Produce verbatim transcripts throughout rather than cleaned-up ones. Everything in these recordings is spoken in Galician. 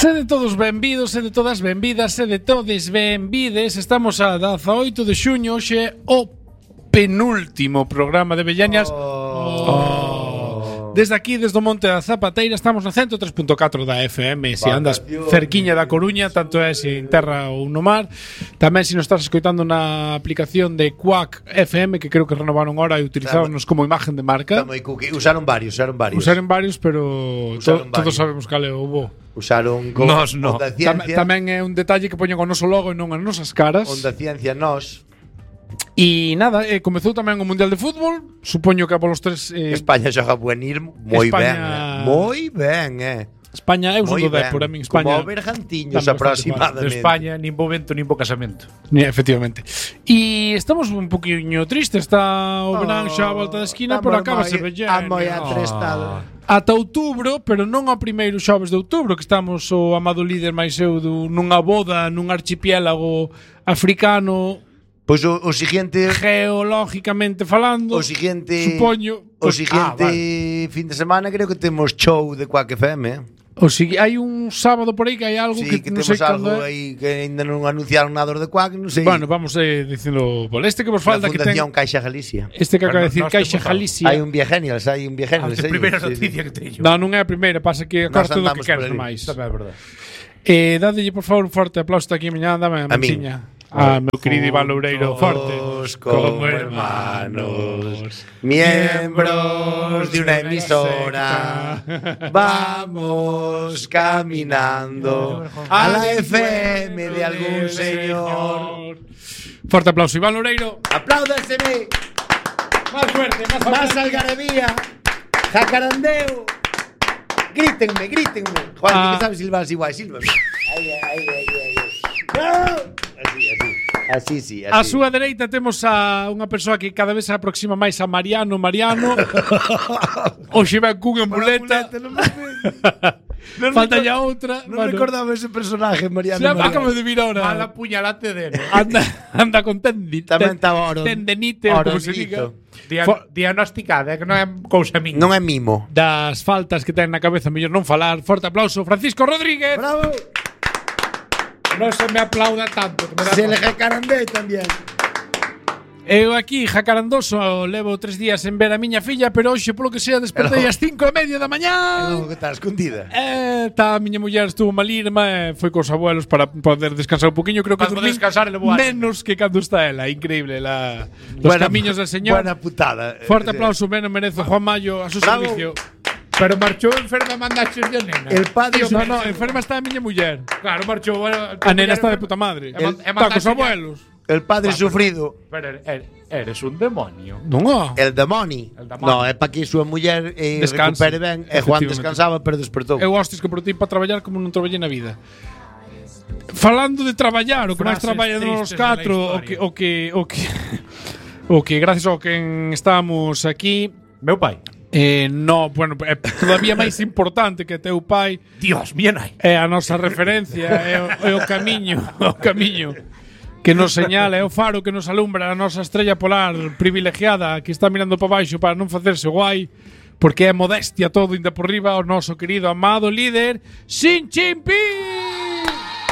Sede todos benvidos, sede todas benvidas, sede todes benvides. Estamos a dezaoito de xuño, hoxe o penúltimo programa de Bellañas. Oh. Oh. Desde aquí, desde o Monte da Zapateira, estamos no ciento tres punto catro da F M. Se andas cerquiña da Coruña, tanto é se en terra ou no mar. Tamén se nos estás escoitando na aplicación de Quack F M, que creo que renovaron ahora e utilizáronos como imagen de marca. Usaron varios, usaron varios. Usaron varios, pero usaron to, varios. Todos sabemos cal é o bo. Usaron con nos, no. Onda Ciencia. Tam, tamén é un detalle que poñen o noso logo e non as nosas caras. Onda Ciencia nos. E nada, eh, comezou tamén o Mundial de Fútbol. Supoño que polos tres eh, España xoga buenísimo. Moi ben, eh. Moi ben, eh. España é un do Dépor, a min España. Como Bergantiños aproximadamente. De España, nin bo vento, nin bo casamento. Ni, efectivamente. E estamos un poquinho tristes, está o verán xa a volta da esquina, pero acaba se Bellañas. A moi atrestado. Ata outubro, pero non ao primeiro xoves de outubro, que estamos o amado líder máis eu do, nunha boda nun archipiélago africano. Pois o, o siguiente, geológicamente falando, o siguiente, supoño, o siguiente ah, vale. fin de semana creo que temos show de Quack F M, eh? O sigui, hai un sábado por aí que hai algo sí, que, que non temos sei algo cando aí que ainda non anunciaron nada de Quack, non sei. Bueno, vamos eh, dicilo, por este que vos falta que ten Caixa Galicia. Este que acaba de decir Caixa Galicia. Hai un Viagenials, hai un Viagenials. A primeira noticia que teño. Non, non é a primeira, pasa que acordo do que queres máis. É verdade. Eh, dadelle por favor un forte aplauso aquí mañá, dame a manchiña. Ah, meu querido Iván Loureiro, forte. Como hermanos, miembros de una emisora, vamos caminando a la F M de algún señor. Forte aplauso, Iván Loureiro. Apláudaseme. Más fuerte, más, más algarabía. Jacarandeo. Grítenme, grítenme. Juan, ah. ¿qué sabes silbar? Igual, silba. Ay, ay, ay, ay, ay. ¡No! Así, así. Así, sí, así. A súa dereita temos a unha persoa que cada vez se aproxima máis a Mariano Mariano. Hoxe ven cunha muleta. Non falta ya outra. Non bueno. recordaba ese personaje, Mariano. Se Mariano. Acabo de vir ahora. Mala puñalate dele. Anda, anda con tendite. Tamén estaba oro. Tendenite, como se diga. Dia- diagnosticada, que non é cousa minha. Non é mimo. Das faltas que ten na cabeza, mellor non falar. Forte aplauso, Francisco Rodríguez. Bravo. Non se me aplauda tanto. Que me se le jacarandé tamén. Eu aquí, jacarandoso, levo tres días en ver a miña filla, pero hoxe, polo que sea, despertei ás cinco e media da mañá. Non, que está escondida. Eh, tá, a miña muller estuvo malirma e foi cos abuelos para poder descansar un poquinho. Creo que dormín menos que cando está ela. Increíble, la, los buena, camiños del señor. Buena putada. Forte aplauso, menos merece Juan Mayo a su Bravo. servicio. Pero marchou enferma mandaches de nena. El padre Tío, no, no, enferma está a miña muller. Claro, marchou. Bueno, a nena está de puta madre. El, está cos abuelos. El padre bah, sufrido. Pero eres un demonio. Non. El demonio. No, é para que súa muller eh, recupere ben. E Juan descansaba, pero despertou. Eu hostis que por ti para traballar como non traballei na vida. Falando de traballar, o que máis traballan os catro, o que o que o que o que gracias ao que estamos aquí, meu pai. Eh, no, bueno, é todavía máis importante que teu pai. Dios, mía nai. É a nosa referencia, é o, é o camiño, o camiño que nos señala, é o faro que nos alumbra a nosa estrella polar privilegiada que está mirando para baixo para non facerse guai, porque é modestia todo inda por riba o noso querido amado líder Xin Jinping.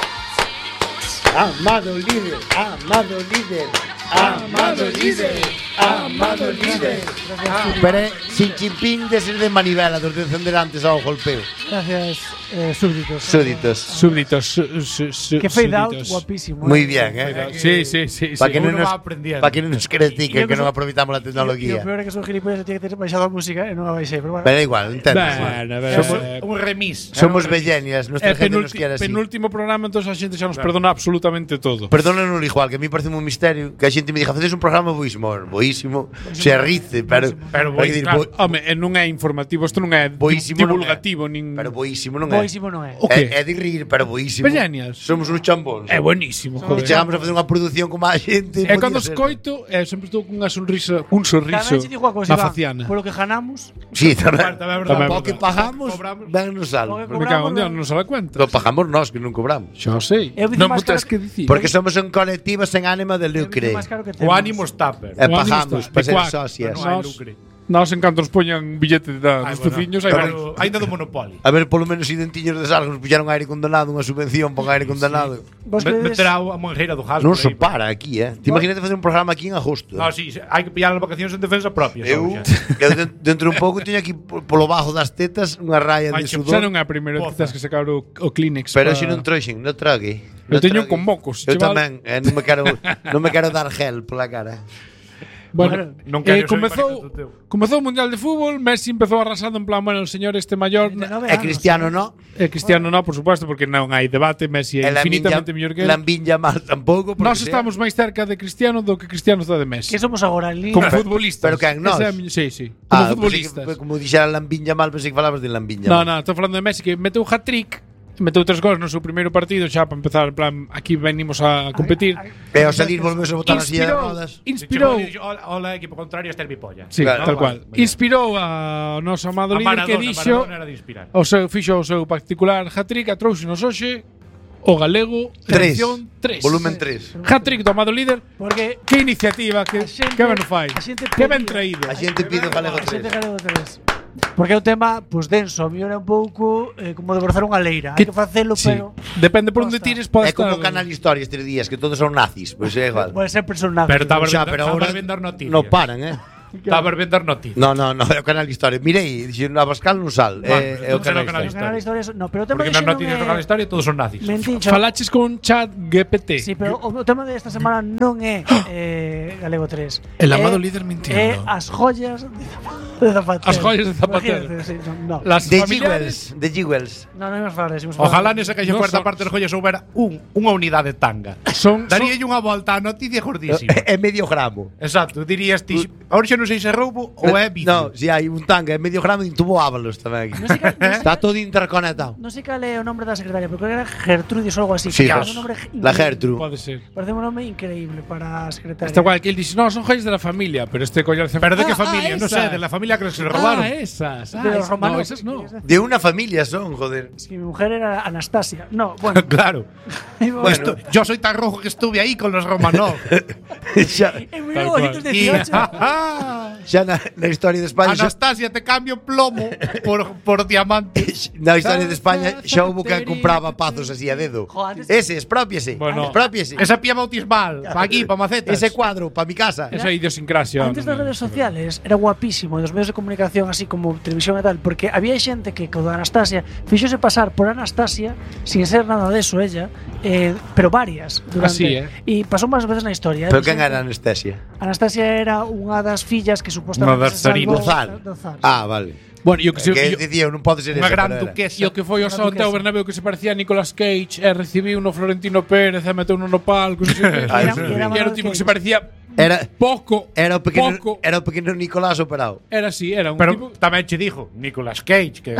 Amado líder, amado líder, amado líder, amado líder. Pero Xin Jinping de ser de manivela, dos de encender antes ao golpeo. Gracias, eh, súbditos. Súbditos. Súbditos. Su, su, su, que fade out, guapísimo. Muy bien, eh. Sí, sí, sí. Para sí. que, no nos, pa que non nos critiquen, que non aproveitamos a tecnología. O peor é que son gilipollas e tiene que ter baixado a música e non a baixei, pero bueno. Pero igual, entendo. Bueno, somos un remis. Somos bellenias, nuestra eh, gente nos quere así. Penúltimo programa, entonces a xente xa nos perdona absolutamente todo. Perdónanos igual, que a mí parece un misterio que a xente me diga, facedes un programa boísimo, boísimo, se arrice, pero pero boísimo, home, non é informativo, isto non é divulgativo nin. Pero boísimo non é. Boísimo non é. É de rir, pero boísimo. Bellenias. Somos uns chambóns. É buenísimo. E chegamos a facer unha produción como a xente. É cando escoito, é sempre estou cunha sonrisa, un sorriso na faciana. Polo que ganamos. Sí, tamén. Polo que pagamos, ben nos sal. Me cago en Dios, non se dá cuenta. Lo pagamos nós, que non cobramos. Xa sei. Non me tens que dicir. Porque somos un colectivo sen ánimo de lucre. O ánimo está, pero. E pagamos para ser socias. Non hai lucre. Nós en canto nos poñan billete da, Ai, dos bueno, fuciños, hai pero ainda do Monopoly. A ver, polo menos identiños de Sargos puxeron aire condenado, unha subvención para aire condenado. Vos Me- credes- Meterá a monjeira do Hasbro. Non aí. se para aquí, eh. Te imagínate facer un programa aquí en agosto. No, sí, hai que pillar as vacacións en defensa propia. Eu, eu de- dentro un pouco teño aquí po- polo bajo das tetas unha raya de Xa sudor. non é a primeira vez que tens que sacar o, o Kleenex. Pero pa- se non trouxen, non trague. Eu non teño trague. con mocos, Eu chaval. tamén, eh, non me quero non me quero dar gel pola cara. Bueno, non eh, quero ser comezou, imagínate teu. comezou o Mundial de Fútbol, Messi empezou arrasando en plan, bueno, el señor este mayor, vinte e nove E anos, Cristiano no. eh, Cristiano no, por supuesto, porque non hai debate, Messi é E Lamine infinitamente Yam- mellor que él. Lamine Yamal tampouco, porque Nós sea- estamos máis cerca de Cristiano do que Cristiano está de Messi. Que somos agora ali. Como futbolistas. pero quen, nós? Esa é a mi- Sí, sí. Como Ah, pensei futbolistas. que, como dixera Lamine Yamal, pensei que falabas de Lamine No, no, Yamal. estou falando de Messi que meteu hat-trick, meteu tres gols no seu primeiro partido xa para empezar, en plan, aquí venimos a competir. E ao salir volvemos a botar na silla de Inspirou, rodas. inspirou, Hola, equipo contrario, este é mi polla. sí, Claro. tal Ah, cual. vale, vale. Inspirou ao noso amado A líder que Maradona, dixo, Maradona era de inspirar. o seu fixo o seu particular hat-trick, a trouxenos hoxe o galego Tres. edición tres. Volumen tres. Hat-trick do amado líder. Porque Que iniciativa, que A xente- que ben fai. a xente Que ben pedía- traído. A xente pide o galego a xente tres. galego tres. Porque é un tema, pois, denso, a mí era un pouco eh, como debrazar unha leira. Hai que facelo, Sí. pero Depende por onde Costa. tires, pode É como estar. Canal Historia estes días, que todos son nazis, pois é igual. pode ser personaje. Pero estaba Xa, vendo- pero estaba ahora vendo noticias. non paran, eh. Estaba vendo noticias. No, no, no, é o Canal Historia. Mirei, dixen a Pascal non sal, Bueno, é, é o non será Canal o Canal Historia. Canal de historias, no, pero o tema Porque de nas noticias do Canal Historia todos son nazis. Mentín, Falaches con chat G P T. Sí, pero o, o tema desta semana non é eh, Galego tres. El amado É- líder mintiendo. É as joyas de Zapatero. As joyas de Zapatero. Imagínate, sí, no, no. Las De familiares. Jewels, de Jewels. No, non imos falar de eso, imos Ojalá falar de- nesa caixa Non cuarta son- parte dos joyas houbera un, unha unidade tanga. Son, son Daríalle unha volta á noticia gordísima. É medio gramo. Exacto, dirías ti, ahora xa non sei se é roubo ou é vicio. No, si hai un tanga, é medio gramo e un tubo ábalos tamén aquí. Non sei cal- non sei Está todo interconectado. Non sei cal é o nombre da secretaria, pero creo que era Gertrudis ou algo así. Sí, que la- parece un nombre La increíble. Gertrude. pode ser. Parece un nome increíble para a secretaria. Está igual que él dice, no, son joyas de la familia, pero este collar se Pero de que Ah, familia? ah, Non sei, esas. de la familia que se le robaron. Ah, esas. Ah, De los esas Romanov, no, esas no. querías decir. De unha familia son, joder. Es que mi mujer era Anastasia. No, bueno. Claro. Bueno. Esto- yo soy tan rojo que estuve ahí con los Romanov. xa, En Tal cual. y, mil novecientos dieciocho. xa na, na historia de España xa, Anastasia, te cambio plomo por, por diamante. na historia de España xa houve quen compraba pazos así a dedo. Joder, antes- Ese, expropiese. Bueno. expropiese. Esa pía bautismal, pa aquí, pa macetas. Ese cuadro para mi casa. Esa idiosincrasia. Antes das redes sociales era guapísimo, e dos medios de comunicación así como televisión e tal, porque había xente que co da Anastasia fixose pasar por Anastasia sin ser nada deso ella, eh, pero varias durante. Así, eh. E pasou máis veces na historia. eh, Pero de quen xente- era Anastasia? Anastasia era unha das fillas que supostamente Unha das se salvou Do zar. do zar. Ah, vale. Bueno, yo que se Que yo, dicía, non pode ser Unha esa. gran pero era. duquesa. yo que foi ao Unha Santiago duquesa. Bernabéu que se parecía a Nicolas Cage e recibiu no Florentino Pérez e meteu no palco. Non sei que. Ah, Era, eso era, sí. era un tipo que se parecía Era- pouco, Era o pequeno, pouco. era o pequeno Nicolás operado. Era así, era un Pero tipo. tamén che dijo Nicolas Cage que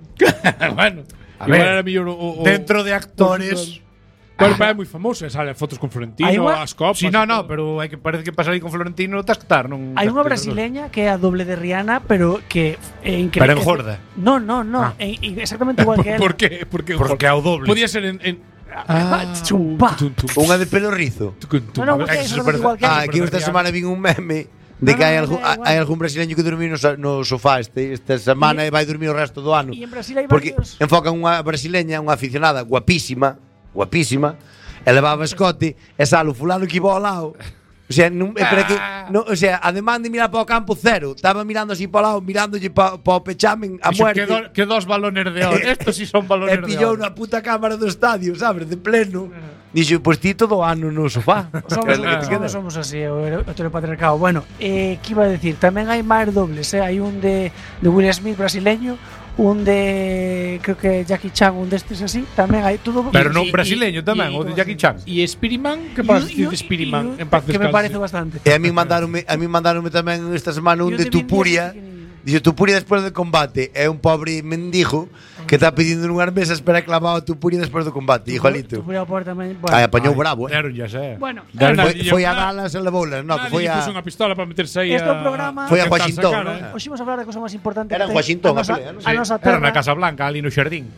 bueno, A igual ver, era mellor o, o dentro de actores. Bueno, pero é moi famoso, e sale fotos con Florentino, Ah, igual- as copas. Sí, e no, todo. no, pero hai que parece que pasar aí con Florentino tas que estar, non. Hai unha tas que- brasileña que é a doble de Rihanna, pero que é increíble. Pero engorda. No, no, no, Ah. é- é exactamente igual que ela. ¿Por qué? Porque, Porque ao doble. Podía ser en. en Ah, chumpa. tum, tum, Unha de pelo rizo. tum, tum. No, no, A ver, porque é é que se exactamente parece- igual que Ah, ela. aquí esta semana vin un meme de No, que hai no, algún, da igual. hai algún brasileño que dormiu no, sa- no sofá este, esta semana e vai dormir o resto do ano. E en Brasil hai Porque varios. enfocan unha brasileña, unha aficionada guapísima, guapísima, e levaba escote, e sale o fulano que iba ao lado. O sea, non, é para que, non, o sea, además de mirar para o campo cero, estaba mirando así para o lado, mirándolle para pa o pechamen a Dixo, muerte. que, do, que dos balones de oro. Estos sí son E balones de pillou oro. na puta cámara do estadio, sabes, de pleno. Dixo, pois ti todo o ano no sofá. Os homens, É o que te os queda. homens somos así, o heteropatriarcado. Bueno, eh, que iba a decir? Tamén hai máis dobles, eh? Hai un de, de Will Smith brasileño, un de, creo que Jackie Chan, un destes así. Tamén hai todo. Pero Y- non y- brasileño tamén, y- o de Jackie Chan. ¿Y Spiriman? ¿Qué Y pasa un- y decir un- de y Spiriman? un- En paz que me descanse. parece bastante. E a mí mandaronme, a mí mandaronme tamén esta semana un Y un de de Vin Tupuria. Diesel pequeniño. Dice Tupuria despois do combate é un pobre mendigo que está pedindo nunhas mesas para clavado a Tupuria despois do combate, igualito. Tu por tamén, bueno. Ai, apañou bravo, eh. Deron ya sé. Bueno, Deron- Foi, nadie- foi a na- Dallas e levoulas, no, que Nadie foi lle a puso unha pistola para meterse aí Este é a... un programa- Foi a tentar Washington, sacar, ¿no? eh. hoxe imos a falar da cousa máis importante Era que en ten Washington, a nosa, a pelea, non? a nosa Era na terra. Casa Blanca, ali no xardín.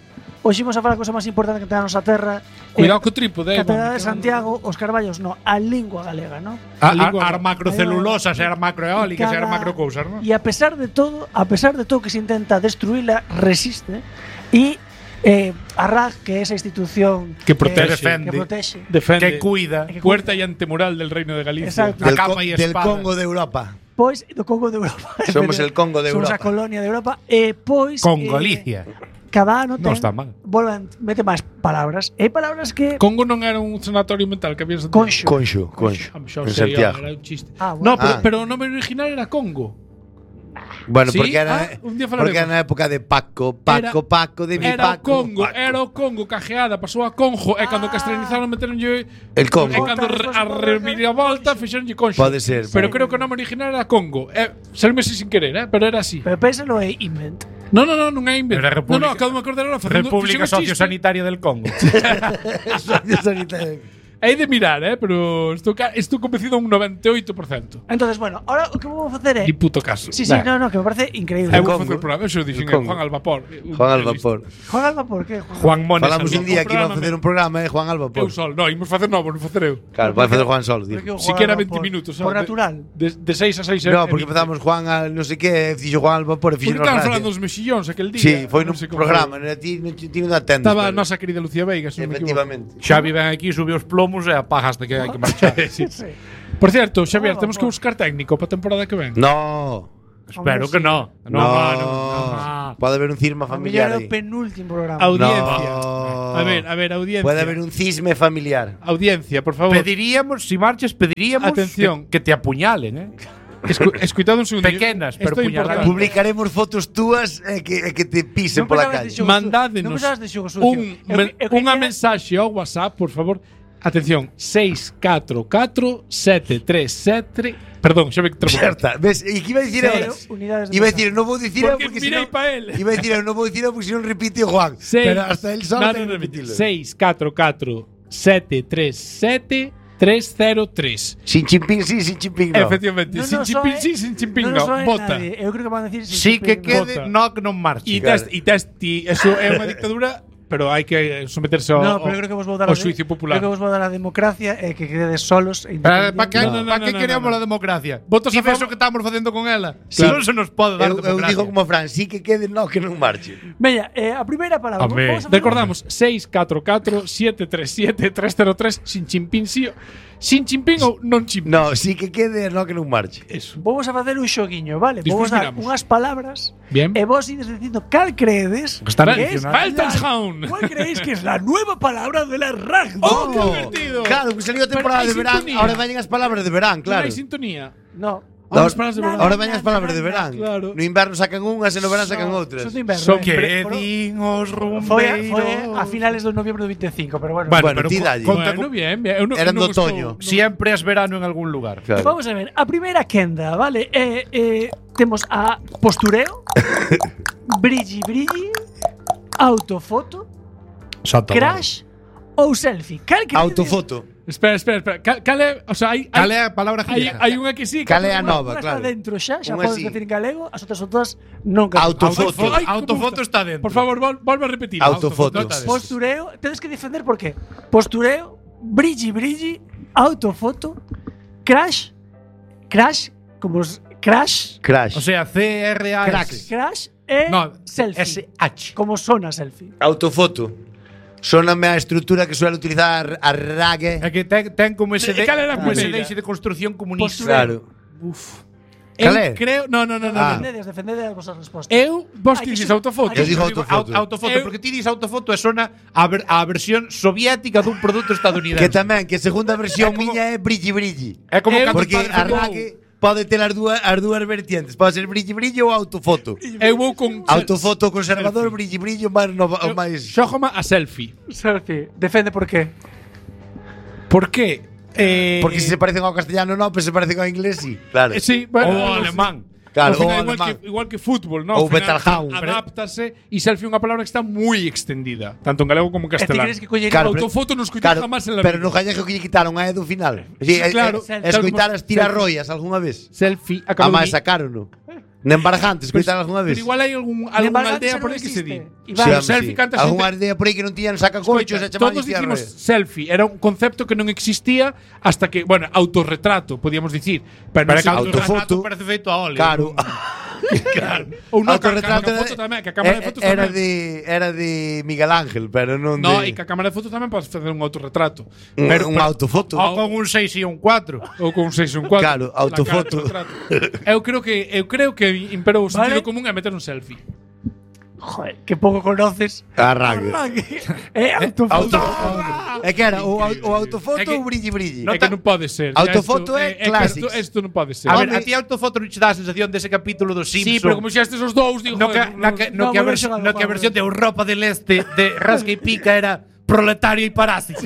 Hoxe imos a falar a cousa máis importante que ten a nosa terra. Cuidado co trípode, eh, Catedral mami, de que- Santiago, os Carballos, no, a lingua galega, no? A, lingua- a, as macrocelulosas e as macroeólicas e as Cada- macrocousas, non? E a pesar de todo, a pesar de todo que se intenta destruíla, resiste. E eh, a R A G, que é esa institución Que protege. Defende. que protege, Defende. Que cuida. que Puerta y antemural del Reino de Galicia. Exacto. A Del, capa co- y del espada. Congo de Europa. pois do Congo de Europa. Somos el Congo de Somos Europa. a colonia de Europa e pois Con eh, Galicia. cada ano Non ten, está mal. volven, mete máis palabras. E hai palabras que Congo non era un sanatorio mental que había en Santiago. Conxo. Conxo, Conxo. Ah, xa En sei, Santiago. Era un chiste. Ah, bueno. No, pero, Ah. pero o nome original era Congo. Bueno, ¿Sí? porque era, Ah, un día falaremos. porque era na época de Paco, Paco, Era- Paco, de mi Era o Paco. Congo, Paco. era o Congo cajeada, pasou a Conjo e cando Ah. castellanizaron meteronlle El Congo. E cando re- a reviravolta fixeronlle Conxo. Pode ser. Pero creo que o nome original era Congo. Eh, salme sin querer, eh, pero era así. Pero pénsalo é invent. No, no, no, non é invento. Era República- No, no, acabo de me acordar ahora facendo República fixen un chiste. Sociosanitaria del Congo. Hai de mirar, eh, pero estou, ca- estou convencido a un noventa e oito por cento. Entonces, bueno, ahora o que vou facer é Ni puto caso. Sí, sí, Bah. no, no, que me parece increíble. Eu El vou Congo. facer o programa, eso dixen El el Congo. Juan al vapor. Juan al vapor. Juan Alba, por qué? Juan? Juan Mones. Falamos un día que iba a programa, facer un programa, eh, Juan Alba. Eu sol, no, imos facer novo, non facer eu. Claro, vai facer Juan Sol, Por que tío. o Juan Siquiera Alba veinte por- minutos. Por ¿sabes? natural. De, de seis a seis. No, porque empezamos Juan al no sé qué, fixo Juan al vapor e Porque fixo estaban falando dos mexillóns aquel día. Sí, foi non nun sei como programa, foi. non ti non ti non atendes. Estaba a pero- nosa querida Lucía Veiga, se non me equivoco. Efectivamente. Xavi ven aquí, sube os plomos e apagaste que hai que marchar. Sí. Sí. Por cierto, Xavier, Ah, temos que vamos. buscar técnico para a temporada que ven. No. Espero que no. No, No. no, no. Pode haber un cisma A mellor familiar é o aí. penúltimo programa. Audiencia. No. A ver, a ver, audiencia. Puede haber un cisme familiar. Audiencia, por favor. Pediríamos, si marches, pediríamos Atención. que, que te apuñalen, ¿eh? Escu escuitado un segundo. Pequenas, pero Esto é puñaladas. importante. Publicaremos fotos túas e que, e que te pisen Non pola pensabas de calle. xogo su- Mandádenos non pensabas de xogo sucio. un, Eu- men- eu unha quería- mensaxe ao WhatsApp, por favor. Atención, seis catro catro sete tres sete. Perdón, xa me trabo. Certa, ves, e que iba a dicir Cero ahora? unidades de Iba a WhatsApp. decir, non vou dicir eu Porque porque mirei senón- pa él. Iba a decir, eu non vou dicir eu porque senón repite o Juan. Seis- Pero hasta el solo No, ten no, no, que repetilo. seis catro catro sete tres sete tres cero tres. Sin chimpín sí, sin chimpín no. Efectivamente, Non sin nos chimpín soe- sí, sin chimpín non no. nos soe Vota. nadie. Eu creo que van a decir sin Sí que chimpín, no. quede, Vota. no que non marche. E Claro. test, e test, e eso é unha dictadura, pero hai que someterse ao, No, pero eu creo que vos vou dar ao a- xuicio popular. Creo que vos vou dar a democracia e que quedes solos e Para pa que, No, no, pa no, que no, queremos no, no. a democracia? Votos Ti a ves favor- o que estamos facendo con ela? Sí. Non se nos pode dar Eu, eu democracia. digo como Fran, sí que quede no que non marche. Veña, eh, a primeira palabra. Home. Vamos a facer- Recordamos, seis catro catro sete tres sete tres cero tres sin chimpín sí. o- Sin chimpín ou non chimpín. No, sí que quede no que non marche. Eso. Vamos a facer un xoguiño, vale? Despois Vamos a dar miramos. unhas palabras Bien. e vos ides dicindo cal creedes Está que es relacionado. Weltanschauung. la- ¿Cuál creéis que es la nueva palabra de la R A G? ¡Oh, qué divertido! Claro, que salió a temporada Pero de hai verán, sintonía. ahora veñen as palabras de verán, Non claro. hai sintonía. No. Ahora, As palabras de verán. ahora veñen as palabras de verán. Claro. No inverno sacan unhas e no verán sacan outras. Son de inverno, Son eh. Que Pero- din os Foi, rumbeiros. foi a finales do noviembre do veinticinco, pero bueno. Bueno, Bueno, pero ti co- dalle. conta Bueno, con- bien, bien. Eu non- Eran non do estou- otoño. Siempre es verano en algún lugar. Claro. Vamos a ver, a primeira quenda, vale? Eh, eh, temos a postureo, brilli brilli, autofoto, Soto. crash ou selfie. Cal credes? Autofoto. Espera, espera, espera. Cal, cal é, o sea, hai Cal hai, é a palabra hai, galega? hai unha que sí. Cal é a Unha- nova, unha claro. está dentro xa, xa Unha podes sí. decir en galego, as outras outras non galego. Autofoto. Ay, Autofoto como está dentro. Por favor, vol, volve a repetir. Autofoto. está dentro. Postureo, tedes que defender por qué. Postureo, brilli brilli, autofoto, crash, crash, como os crash, Crash. O sea, C R A S. Cracks. crash e No, selfie. S H. Como sona selfie. Autofoto. Sóname a estrutura que suele utilizar a Rague. É que ten, ten como ese, E de, cal era a como ese primeira? deixe de construcción comunista. Claro. Eu Cal é? creo, no, no, no, no. Ah. no. Defendedes, defendedes as vosas respostas. Eu, vos Hai que que dices ser- autofoto. Eu digo Eu digo autofoto. au- autofoto, Eu- porque ti dis autofoto e sona a, ver, a versión soviética dun produto estadounidense. Que tamén, que segunda versión miña é brilli brilli. É como Eu- cando Porque os padres a do- Rague pode ter as dúas, as dúas vertientes. Pode ser brilli brilli ou autofoto. Eu vou con Autofoto conservador, brilli brilli, máis nova, o Eu- máis. Xógama a selfie. Selfie. Defende por qué. Por qué? Eh, Porque se se parecen ao castellano non, pero se parecen ao inglés sí. Claro. eh, sí, bueno, Ou no ao sé. alemán. Claro, Ao final, ou igual, alemán. que, igual que fútbol, ¿no? Ou Ao final, Betalhaun. adáptase e selfie é unha palabra que está moi extendida, tanto en galego como en E ti castelán. crees que collería Claro, pero- Autofoto non escoitei Claro, jamás en la pero vida. no gallego que lle quitaron a E do final. Sí, Sí, claro. eh, eh, escoitar as tirarroias algunha vez. Selfie, A acabo de máis mi- sacaron, no. Nembarjantes, Pues, coitar algunha vez. Pero igual hai algún, En algunha Embargante aldea xa por non aí que se di. existe. Sí, Iván. o Home, selfie sí. canta Algunha xente. aldea por aí que non tiñan sacacorchos e chamaban Todos dicimos diarrea. selfie, era un concepto que non existía hasta que, bueno, autorretrato, podíamos dicir, pero, Pero non que se autofoto. autofoto parece feito a óleo. Claro. claro. Ou non, Autorretrato a, a, a foto tamén, que a cámara de eh, fotos era tamén. de era de Miguel Ángel, pero non No, de e que a cámara de fotos tamén podes facer un autorretrato. un, Pero, un pero- autofoto. O con un seis e un cuatro. ou con un seis ou un cuatro. Claro, autofoto. La cara de autorretrato. eu creo que eu creo que imperou o sentido Vale. común a meter un selfie. Joder, que pouco conoces. Arranque. Eh, autofoto. É que era o, au- o autofoto É que- ou brilli brilli. É que non pode ser. Autofoto Isto- é que clásicos. Isto, isto non pode ser. A ver, Home. a ti a autofoto non che dá a sensación dese capítulo dos Simpsons. Sí, pero como xa estes os dous, digo, no que, joder, na que, no, no que a, moi ben vers- xogado, no que a Juan, versión ben. de Europa del Este de Rasca y Pica era proletario y parásito.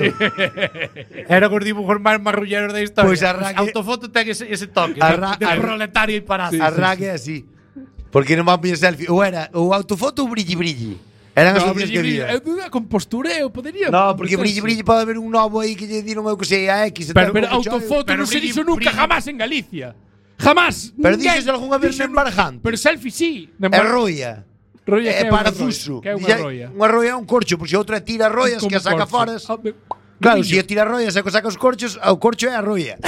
Era os dibujos máis marrulleros da historia. Pois arranque- autofoto ten ese, ese toque Arra- de, de arra- proletario y parásito. Arranque así. Porque non van a selfie. Ou era o autofoto ou brilli brilli. Eran as No, opcións brilli, que brilli, había. eu duda con postureo, podería. No, porque meterse. brilli brilli pode haber un novo aí que lle diron eu que sei a X. e Pero, tal, pero como chollo. autofoto pero non se brilli, dixo nunca brilli. jamás en Galicia. Jamás. Pero Ninguén díxose algunha vez dixo en nunca. Embarjante. Pero selfie sí. É roia. Roia que é É unha parafuso. roia, que é unha Dille- roia. Unha roia é un corcho, porque se outra tira roias Como que a saca corcho. foras. Ah, me- Claro, Niño. se tira roias e que saca os corchos, o corcho é a roia.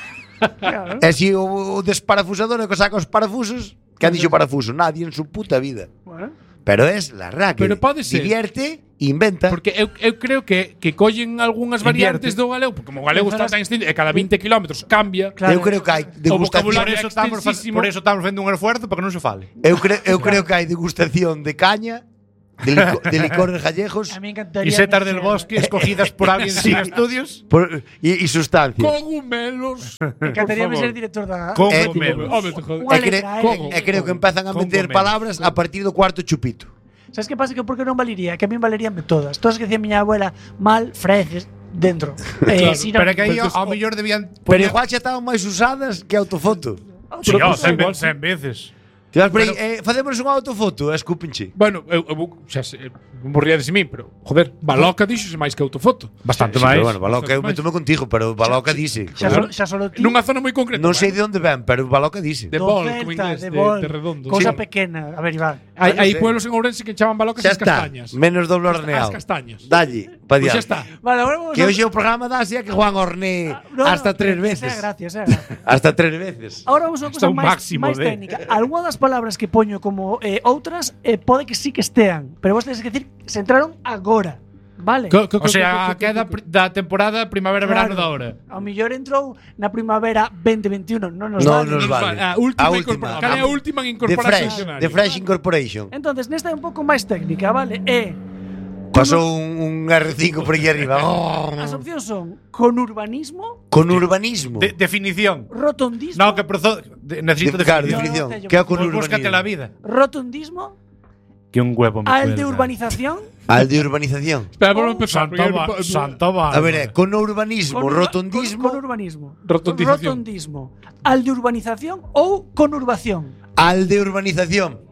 Claro. E se o, o desparafusador é que saca os parafusos, que han dixo parafuso? Nadie en su puta vida. Bueno, Pero es la raque. Pero pode ser. Divierte, inventa. Porque eu, eu creo que, que collen algunhas variantes do galego, porque como o galego está tan extendido, e cada vinte kilómetros cambia. claro. Eu creo que hai O degustación. Por vocabulario eso estamos fa- extensísimo. por eso estamos facendo un esfuerzo para que non se fale. Eu, cre, eu creo que hai degustación de caña, de, lico, de licores gallejos A mí me encantaría. Y setas del meter- bosque escogidas por alguien sin estudios. por, y, y sustancias. Cogumelos. Me encantaría Por favor. ser director da. Cogumelos. Home, te joder. Unha E, cre, letra, Cogo. e creo que empezan a Con meter gomelos. palabras a partir do cuarto chupito. Sabes que pasa? Que por que non valería? Que a mí valeríanme todas. Todas que decía miña abuela, mal, freces, dentro. Eh, Claro, si non- Pero que aí Pues, ao mellor debían Pero poñer- igual xa estaban máis usadas que autofoto. Sí, Pero oh, pues, cen, igual, ve- cen veces. Te vas por aí, eh, facemos unha autofoto, escúpenche. Bueno, eu, eu xa se, non morría de mí, pero, joder, Baloca dixose máis que autofoto. Bastante Sí, máis. pero bueno, Baloca, eu Máis. métome contigo, pero Baloca dice. Xa solo, xa solo ti. Nunha zona moi concreta. Non sei de onde ven, pero Baloca dice. De do bol, Celta, como inglés, de, de, bol, de redondo. Cosa Sí. pequena. A ver, Iván. Hai, Ah, hai non sei. pueblos en Ourense que chaman balocas Xa as está, castañas. menos doble As horneado. castañas. Dalle, pa Pois xa diante. está. Vale, agora vamos Que a- hoxe o programa da Asia que Juan Orné Ah, no, no, hasta tres esa veces. é a gracia, esa é a gracia. Hasta tres veces. Ahora vamos a unha Está cosa un máis, máximo máis de- técnica. Algunhas das palabras que poño como eh, outras eh, pode que sí que estean, pero vos tedes que decir se entraron agora, vale? Co- co- O sea, co- co- queda co- pri- da temporada primavera-verano Claro. da hora. Ao millor entrou na primavera veinte veintiuno, non nos No vale. nos Nos vale. A última, A última. incorpora- Cal é a última en The incorporarse ao Fresh, diccionario? The Fresh Incorporation. Entonces, nesta é un pouco máis técnica, vale? E Pasou un, un R cinco por aquí arriba. Oh. as opcións son conurbanismo, Con urbanismo. De- definición. rotondismo, No, que prozo, de, necesito De- claro, definición. definición. No, Que é con Pues búscate la urbanismo? vida. rotondismo, Que un huevo me al de cuelga. urbanización, Al de urbanización. Espera, vamos a empezar. Santo, porque- ba- santo ba- A ver, é con urbanismo, con- rotondismo, con, conurbanismo, Rotondización. rotondismo, al de urbanización ou conurbación. al de urbanización.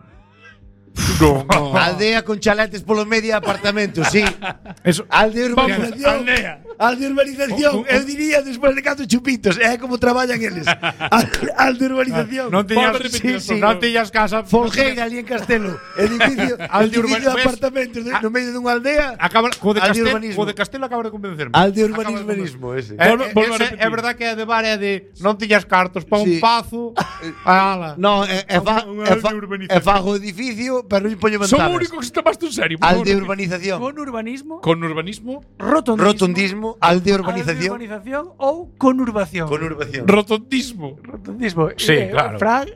No, no. Aldea con chaletes polo medio de apartamento, sí. Eso. Al de urbanización. Aldea. Al de urbanización. Eu diría despois de catro chupitos. É como traballan eles. Al, al de urbanización. Non tiñas, Vamos a sí, repetir sí. non tiñas casa. Folgueira ali en Castelo. Edificio, Al de edificio de urban- apartamentos de, no medio dunha aldea. Acaba, co de Al de Castel, urbanismo. co de Castelo acaba de convencerme. Al de Acaba urbanismo ese. Eh, Volve- eh, volve a ese repetir. é verdad que é de bar é de non tiñas cartos para Sí. un pazo. Ala. No, é, é, fa, Un- un é, al fa, de urbanización. é fago edificio, pero non lle poño Son o ventanas. único que se tomaste en serio. por Al favor. de urbanización. Conurbanismo, Con urbanismo. rotondismo, Rotondismo, al de al de urbanización. urbanización ou conurbación. Conurbación. Rotondismo. Rotondismo. Sí, Eh, claro. Fran,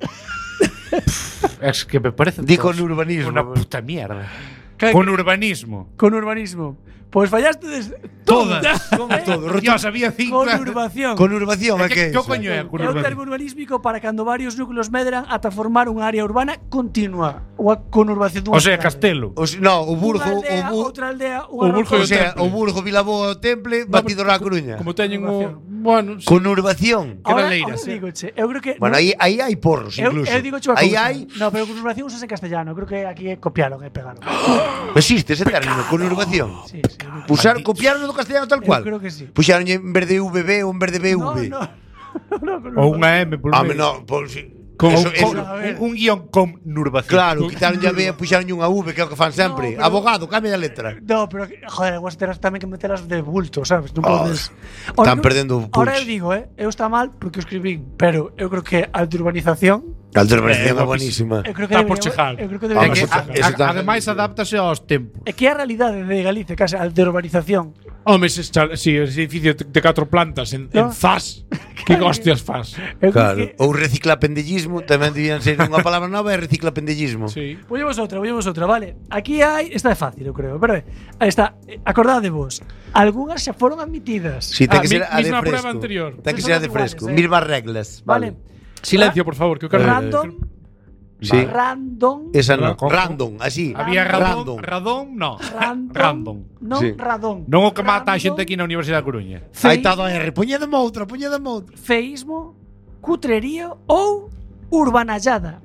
Es que me parece Di con urbanismo. una puta mierda. que- Con urbanismo. conurbanismo. Pois fallaste des... Todas. Como todo. Dios, había cinco. Conurbación. Conurbación, é É que que, é que eso? coño é É un conurbación? termo urbanísmico para cando varios núcleos medran ata formar unha área urbana continua ou a conurbación dunha O sea, cidade. Castelo. O, se- no, o Burgo, Unha o, aldea, bu, outra aldea, o unha Burgo o e o rotonda. sea, Temple. o Burgo, Vilaboa, o Temple, batido na Coruña. Como teñen o. Conurbación. Bueno, sí. Conurbación. Que Ahora, baleiras, ahora eh. digoche, eu creo que Bueno, aí, aí hai porros, eu, incluso. eu digo unha Aí cousa. hai... No, pero conurbación usas en castellano, creo que aquí copiaron e pegaron. Existe ese término, conurbación. Sí, sí. Usar, copiaron do castellano tal Eu cual. creo que sí. Puxaron en vez de V B ou en vez de B No, V. no. no, no, no, Ou unha M por Ah, medio. no, por, si, Con, Eso- con- eso- Un, un guión con nurbación. Claro, quitaron ya B e puxaron unha V, que é o que fan sempre. No, pero- Abogado, cambia a letra. No, pero, joder, vos terás tamén que metelas de bulto, sabes? Non Oh, podes... están perdendo o Ahora punch. eu digo, eh, eu está mal porque o escribín, pero eu creo que a de urbanización, A alteración Eh, é buenísima. eu creo que Está por debería- chejar. Eu creo que É debería... que, Vamos, a, eso a, está- ademais, adáptase aos tempos. É que é a realidade de Galicia, case a de urbanización. Home, ese, chal- sí, ese edificio de, de catro plantas en, en No. Zas. Que hostias fas. Eu creo Claro. que... Ou reciclapendellismo, tamén debían ser unha palabra nova, é reciclapendellismo. Sí. Poñemos outra, poñemos outra, vale. Aquí hai, esta é fácil, eu creo, pero aí está, eh, acordade vos. Algunhas xa foron admitidas. Si, ten Ah, que ser mi- a de misma fresco. prueba anterior. Ten que Son ser a as de fresco. iguales, eh. Mismas reglas. Vale. Vale. Silencio, por favor, que eu quero. Random, Sí. random, Esa no. Cojo. Random, así. Había Random. radón, radón, no. random, Random. non Sí. radón. Non o que mata a Random, xente aquí na Universidade da Coruña. Aí feis- está do R. Poñedeme outra, poñedeme outra. feísmo, cutrería ou urbanallada.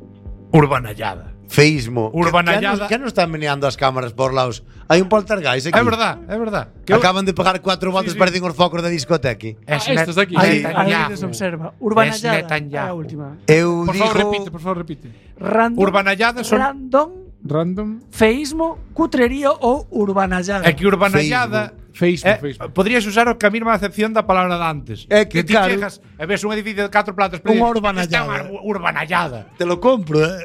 Urbanallada. Feísmo. Urbanallada. Que, que non están meneando as cámaras por lados. Hai un poltergeist aquí. É verdad, é verdad. Que eu- Acaban de pegar cuatro voltas sí. parecen os focos da discoteca. Ah, estas de aquí. Aí, Sí. aí Netanyahu. desobserva. Urbanallada Es Netanyahu. é a última. Eu Por digo... favor, repite, por favor, repite. Random, Urbanallada son- random, Random. feísmo, cutrería ou urbanallada. É que urbanallada Facebook, eh, Facebook. podrías usar o que a mesma acepción da palabra de antes. É que, ti claro, chegas e ves un edificio de catro plantas, pero Unha dices, urbanallada. "Esta é unha urbanallada". Te lo compro, eh?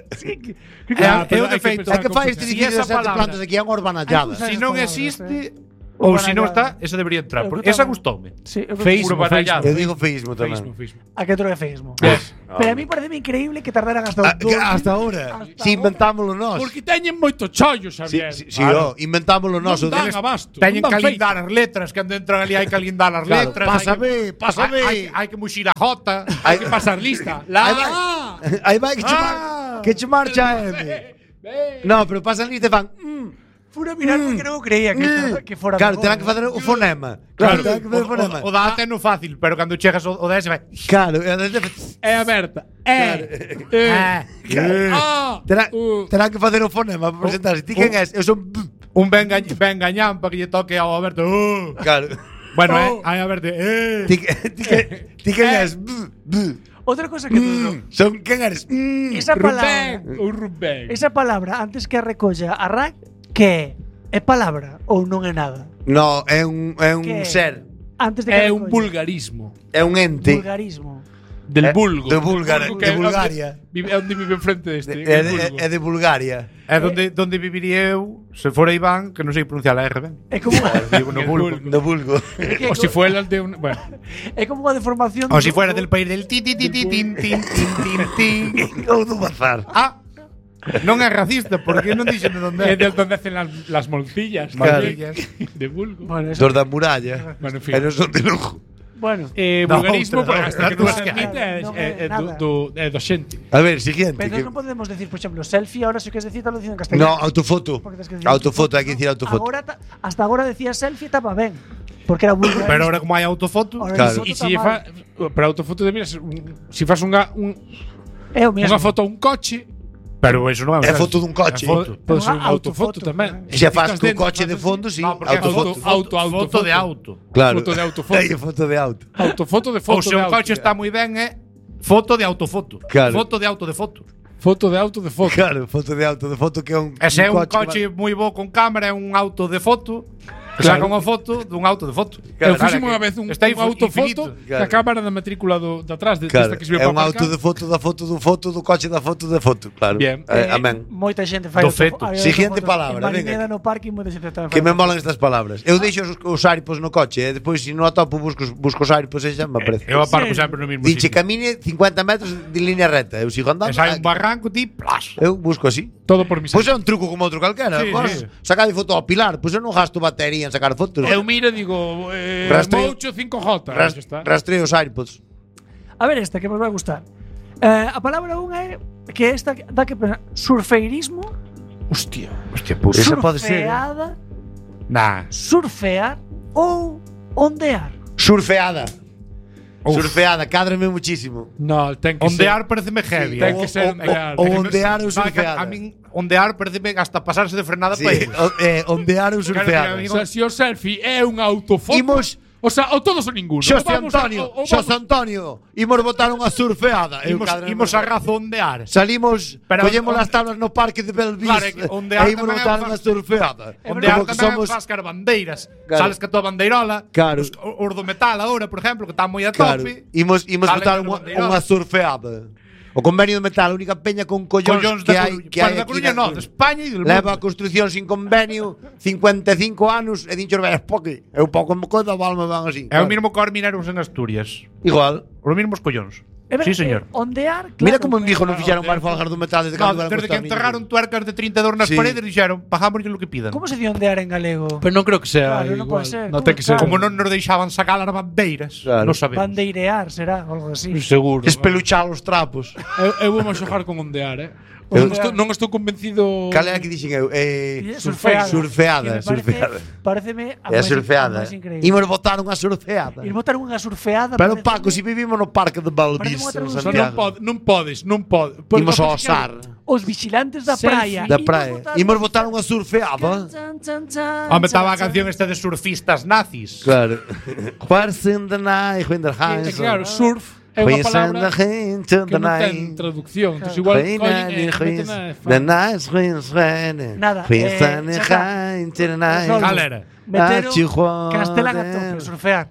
É, Ah, é pero o hai que defeito. pensar É que fai este Si edificio de esa sete palabra- plantas aquí é unha urbanallada. Hai que Si non palabras, existe eh. ou si non Urbanallada. está, esa debería entrar. Eu Porque creo esa que- gustoume. Sí, eu creo que- Feísmo, Urbanallada. Eu digo feísmo tamén. Facebook, Facebook. A que troque feísmo. Yes. Pero a mí parece increíble que tardaran hasta Ah, que dos hasta minutos. ahora. Hasta Si inventámoslo nós. Porque teñen moito chollo, Si, Xavier. si, si oh, inventámoslo nós. Non o dan deles- abasto. Teñen non que dan alindar as letras, que cando entran ali hai que alindar as Claro, letras. pasa hai que- B, pasa B. hai- Hai, hai que muxir a J. Hai que pasar lista. La Aí vai, aí vai que che, mar, Ah. que che marcha M. No, pero pasan lista e fan. Mm, Fura mirar porque non creía que, mm. que fora Claro, de terán que facer o fonema. Claro, terán que facer o fonema. O, o da A T no fácil, pero cando chegas o, o D S vai. Claro, e a veces- É aberta. É. Ah. Ah. terá, Uh. terán que facer o fonema para presentarse. Ti quen és? Eu son... Un ben, gañ, ben gañán para que lle toque ao Alberto. Uh. Claro. Bueno, Oh. eh, hai Alberto. Eh. Ti, ti, que- ti quen és? B, B. Outra cosa que Mm. Son quen eres? Mm. esa palabra, Rubén. O Rubén. esa palabra antes que a recolla a R A C, que é palabra ou non é nada? No, é un, é un Que ser. Antes de que É a un recolla. vulgarismo. É un ente. Vulgarismo. Del Eh, vulgo. de Bulgar- Vulgo de que é Bulgaria. onde Vive, onde vive enfrente deste. É el de, vulgo. é de Bulgaria. É donde, donde viviría eu se fora Iván, que non sei pronunciar a R ben. É como Vivo no El vulgo. vulgo. Do vulgo. O si fuera el de un. Bueno. é como unha deformación. O si do- fuera del país del ti ti ti ti tin tin tin tin tin. Ou do bazar. Ah, non é racista, porque non dixen de onde É é. de donde hacen las, las molcillas. Claro. Molcillas. De vulgo. Bueno, eso, Dos da muralla. Bueno, en fin. E non son de lujo. bueno. Eh, No, vulgarismo, outra, pues, hasta que outra. non se admite é, Non é, é é do, nada. do, é do xente. A ver, siguiente. Pero que- non podemos decir, por exemplo, selfie, ahora si queres decir, tal lo dicindo en castellano. No, autofoto. Porque tens que decir Autofoto, hai que dicir autofoto. Agora ta- hasta agora decía selfie estaba ben, porque era vulgar. Pero ahora como hai autofoto, Ahora Claro. foto E está si mal. fa, para autofoto debería ser un, si fas unha un, É o mesmo. unha foto a un coche, pero eso non é. É foto dun coche. É foto. pode ser Unha unha autofoto autofoto, tamén. Se faz Ficas co dentro, coche de faz fondo, así. sí. No, porque é Autofoto. auto, auto, foto de auto. Claro. Foto de autofoto. Aí, foto de auto. Autofoto de Ou foto se de un auto. coche está moi ben é foto de autofoto. Claro. Foto de auto de foto. Foto de auto de foto. Claro, foto de auto, de foto que é un E se é un coche coche moi bo con cámara, é un auto de foto. Que Claro. saca unha foto dun auto de foto. Eu Claro, fixen que unha vez un, está un autofoto infinito. da Claro. cámara da matrícula do, de atrás de, Claro, desta que se ve é para un auto de foto da foto do foto do coche da foto da foto, claro. Bien. Eh, amén. Moita xente fai Do auto- feto. hai Siguiente autofotos. palabra, En Marineda venga. no parque moita xente tamén Que fai me molan estas palabras. Eu deixo os, os airpods no coche e despois se non atopo busco, busco os airpods e xa me aparece. Eu aparco Sí. sempre no mismo Diche sitio. camine cincuenta metros de línea recta. Eu sigo andando. E sai un ah, barranco, ti, plas. Eu busco así. todo por mi Pois é un truco como outro calquera. Sí, Vos sí. sacade foto ao pilar, pois eu non gasto batería en sacar fotos. Eu miro e digo, eh, Rastreo- Moucho cinco J. Ras, Xa está. rastreo os airpods. A ver esta que vos vai gustar. Eh, a palabra unha é que esta dá que pensar surfeirismo, Hostia. Hostia, puta. Esa pode ser, eh. surfeada, Nah. surfear ou ondear. Surfeada. Uf. Surfeada, cádrame muchísimo. No, ten que Ondear pareceme heavy. ten eh. que ser o- ondear. o- Ten que- ondear ou Sabe que surfeada. A min ondear pareceme hasta pasarse de frenada Sí, para ir. o- eh, ondear ou surfeada. Claro, O sea, se o selfie é un autofoto, Imos O sea, o todos ou ninguno. Xosé Vamos a- Antonio, o- o Xosé vamos- Antonio, imos botar unha surfeada. Eu, Imos, cadra, imos a razondear. Salimos, Pero collemos onde- as tablas no parque de Belvis Claro, é que ondear e imos tamén botar é unha fa- surfeada. Ondear Como que tamén somos... faz car bandeiras. Claro. Sales que a tua bandeirola. Claro. Os, os do metal agora, por exemplo, que están moi a Claro, tope. imos, imos Salen botar con unha, bandeirola. unha surfeada. O convenio de metal, a única peña con collóns, Collóns que da hai Coruña. que Bueno, hai da aquí Coruña na no, de España e del Leva a mundo. construcción sin convenio cincuenta e cinco anos e dinchos vellos poque. É un pouco mo coida, valme van así. É o claro. mismo que os mineros en Asturias. Igual. Os mismos collóns. É ver- Sí, señor. eh, Ondear, claro. Mira como en Vigo non claro, fixeron claro. máis folgar do metal desde No, cando eran desde que costarriños. enterraron tuercas de trinta e dos nas Sí. paredes dixeron, pagámoslle lo que pidan. Como se di ondear en galego? Pero non creo que sea Claro, non igual. pode ser. Non Como- ten que ser. claro. Como non nos deixaban sacar as bandeiras, Claro. non sabemos. Bandeirear será, algo así. Seguro. Espeluchar os trapos. Eu, eu vou xogar con ondear, eh. Eu- Non estou, non estou convencido. Cal era que dixen eu? Eh, Surfeada. Surfeada, Que me parece- surfeada. Pareceme a É a máis- a surfeada. máis increíble. Imos botar unha surfeada. Ir botar unha surfeada. Pero pareceme- Paco, si vivimos no parque de Balbis, Parece en unha Só non, Santiago. pod, non podes, non podes. Imos ao osar. Os vigilantes da Selfie. praia. Da praia. Imos botar unha surfeada. Chan, chan, chan, Home, estaba a chan, canción esta de surfistas nazis. Claro. What's in the night, when the É hands claro, surf é unha What's in palabra the hand to que the non ten night. traducción. Entón, igual When collen the e meten winds- a the night winds when Nada, winds eh, and the xa está. high to the night. Resolvo. Cal era? Meteron Ah, chihuahua. Castelan a tope, surfear.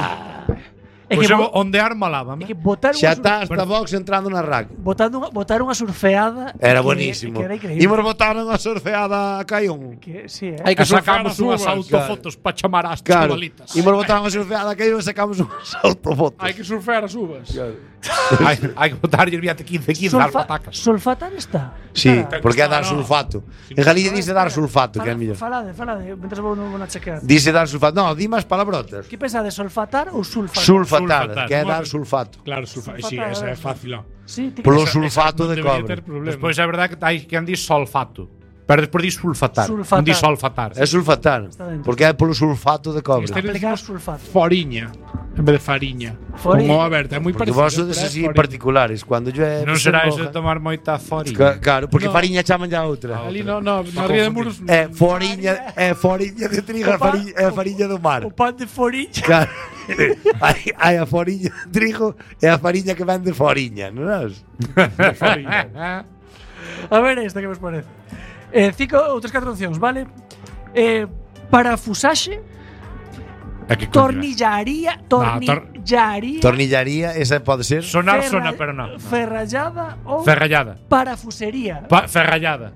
É Pois que, eu bo- ondear malábame. é que botar Xa unha sur- está hasta Vox entrando na rack. botando unha, botar unha surfeada Era que- buenísimo. que era increíble. Imos botar unha surfeada a Caión. Que, sí, eh. Hai que E surfar sacamos as unhas uvas. autofotos para chamar ás Claro. chavalitas. Imos botar unha surfeada a Caión e sacamos unhas autofotos. Hai que surfear as uvas. hai, hai que botarlle viate quince quince ás Solfa- patacas. Sulfatar está. Sí, Está. porque é dar No, no. sulfato. En Galicia dice dar sulfato, que é Fala- mellor. Falade, falade, mentras vou non vou na chequear. Dice dar sulfato. No, di máis palabrotas. Que pensades, solfatar ou sulfatar? Sulfatar, Sulfatar. que é dar sulfato. Claro, surfar. Sí, Surfatar, esa é a ver. fácil. ó. Sí, ti Polo que- sulfato Non de debería ter cobre. problema. Despois é verdade que hai quen di solfato. Pero despois di sulfatar. Sulfatar. Non di solfatar. É sulfatar, Está dentro. porque é polo sulfato de cobre. Este aplicar decimos sulfato. foriña en vez de fariña. Foriña. Con o aberta, é moi Porque parecido. vos sodes pero é así foriña. particulares, cando llueve Non se será eso moja. de tomar moita foriña. Ca- Claro, porque No. fariña chaman ya outra. Ali no, no, na Ría de Muros. É foriña, é foriña de trigo, é O pa- fariña, é a fariña do mar. O pan de foriña. Claro. hai, hai a foriña de trigo e a fariña que vende foriña, non é? A ver esta que vos parece. Eh, cinco ou tres catro opcións, vale? Eh, parafusaxe, É que tornillaría, tor- tornillaría, Tornillaría, esa pode ser. Sonar ferra- sona, pero non. ferrallada ou Ferrallada. parafusería. Pa ferrallada.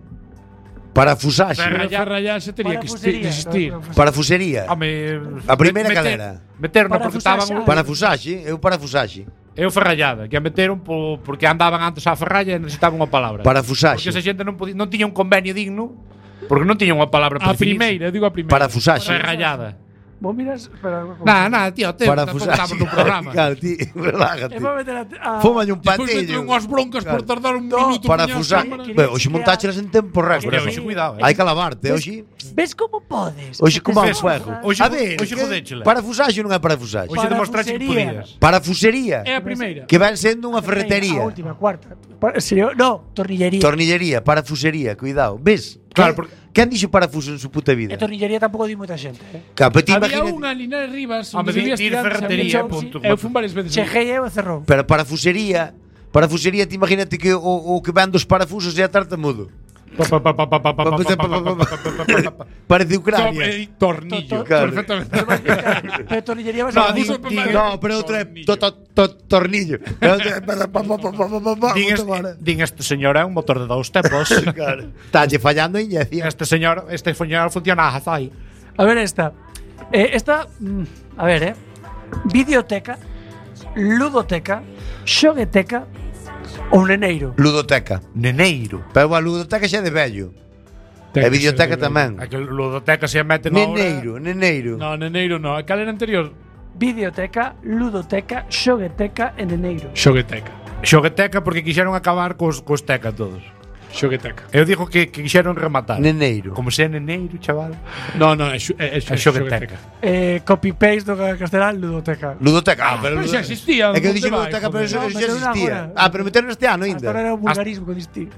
Parafusaxe. Pero Ferralla- Ferrallase tería que Parafusería, existir. claro, Parafusería. Home, A primeira meter- cal era? Meter no porque Parafusaxe. estaban Parafusaxe, eu parafusaxe. Eu ferrallada, que a meteron po, porque andaban antes á ferralla e necesitaban unha palabra. Parafusaxe. Porque esa xente non podía, non tiña un convenio digno, porque non tiña unha palabra A para definirse. primeira, eu digo a primeira. Parafusaxe. Ferrallada. Vos miras, espera, vou- Nada, nada, tío, te Parafusaxe. estamos no programa. Claro, ti, relájate. E vou meter a, a Fómalle un Despois meto patillo. unhas broncas por tardar un No, minuto. Parafusaxe. poñer a cámara. Pero hoxe montáchelas en tempo récord. Hostia, eso. hoxe cuidado, eh. Hai que lavarte, hoxe. Ves como podes? Hoxe como Tes- ao fuego. Hoxe A jo- ver, hoxe que- jodéchela. parafusaxe non é parafusaxe. Hoxe demostraste que Parafusería. podías. Parafusería. É a primeira. Que ven sendo unha A ferretería. última, cuarta. Pa- serio- No, tornillería. Tornillería, parafusería, cuidado. Ves? Claro, Quen- porque- Quen dixo parafuso en su puta vida? E tornillería tampouco di moita xente. Eh? Claro, pero ti Había imagínate- unha ali na Rivas Home, onde di- debías dir tirar ferretería, eu- punto. Eu fun varias veces. Chejei eu e cerrou. Pero parafusería, parafusería, ti imagínate que o, o que ven dos parafusos é a tartamudo. Pa, pa, pa, pa, pa, pa, pa, pa, pa, pa, pa, pa, pa, pa, pa. Parece Tom, Ucrania. eh, tornillo. To- to- claro. Perfectamente. Pero tornillería vas No, a di- Puso- di- No, pero outra é Tornillo. to, to, to, tornillo. Pero outra é pa, pa, pa, pa, pa, pa, pa, Din puta este, mare. din este señor é un motor de dous tempos. Claro. Tálle fallando a inyección. Este señor, este señor funciona así. A ver esta. Eh, esta, mm, a ver, eh. Videoteca, ludoteca, xogueteca ou neneiro. Ludoteca. Neneiro. Pero a ludoteca xa é de vello. E videoteca tamén. A que o ludoteca se mete na hora. Neneiro, neneiro. No, neneiro no. Cal era anterior? Videoteca, ludoteca, xogueteca e neneiro. Xogueteca. Xogueteca porque quixeron acabar cos, cos teca todos. Xogueteca. Eu digo que, que quixeron rematar. Neneiro. Como se é neneiro, chaval. No, no, é, xo- é, é, É xogueteca. Eh, copy-paste do castelán, ludoteca. Ludoteca. Ah, pero pero xa existía, É que eu onde dixen vai, ludoteca, pero joder? eso No, xa meteron existía. agora. Ah, pero meteron este ano Hasta ahora era ainda. un vulgarismo que diste.